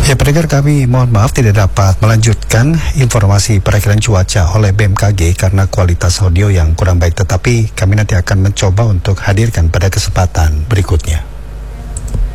Ya, pendengar, kami mohon maaf tidak dapat melanjutkan informasi perakiraan cuaca oleh BMKG karena kualitas audio yang kurang baik, tetapi kami nanti akan mencoba untuk hadirkan pada kesempatan berikutnya.